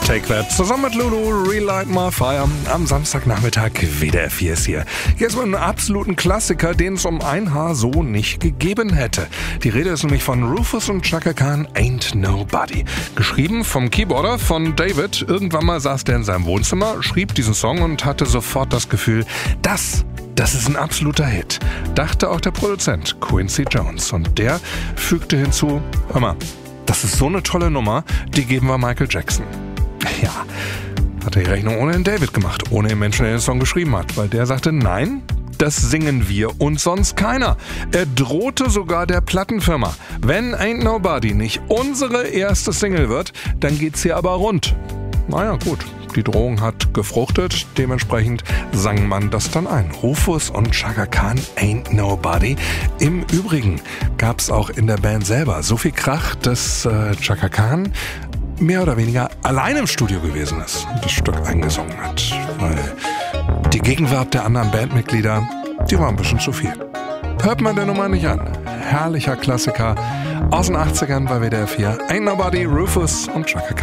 Take That zusammen mit Lulu, Relight My Fire. Am Samstagnachmittag WDR 4 ist hier. Jetzt mit einem absoluten Klassiker, den es um ein Haar so nicht gegeben hätte. Die Rede ist nämlich von Rufus und Chaka Khan, Ain't Nobody. Geschrieben vom Keyboarder von David. Irgendwann mal saß der in seinem Wohnzimmer, schrieb diesen Song und hatte sofort das Gefühl, das ist ein absoluter Hit. Dachte auch der Produzent Quincy Jones. Und der fügte hinzu, hör mal, das ist so eine tolle Nummer, die geben wir Michael Jackson. Ja, hat er die Rechnung ohne den David gemacht, ohne den Menschen, der den Song geschrieben hat, weil der sagte, nein, das singen wir und sonst keiner. Er drohte sogar der Plattenfirma, wenn Ain't Nobody nicht unsere erste Single wird, dann geht's hier aber rund. Naja, gut, die Drohung hat gefruchtet, dementsprechend sang man das dann ein. Rufus und Chaka Khan, Ain't Nobody. Im Übrigen gab's auch in der Band selber so viel Krach, dass Chaka Khan mehr oder weniger allein im Studio gewesen ist und das Stück eingesungen hat, weil die Gegenwart der anderen Bandmitglieder, die war ein bisschen zu viel. Hört man der Nummer nicht an. Herrlicher Klassiker aus den 80ern bei WDR 4. Ain't Nobody, Rufus und Chaka Khan.